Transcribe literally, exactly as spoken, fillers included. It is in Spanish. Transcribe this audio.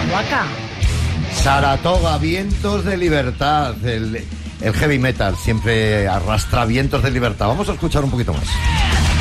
Waka Waka. Saratoga, vientos de libertad. El, el heavy metal siempre arrastra vientos de libertad. Vamos a escuchar un poquito más.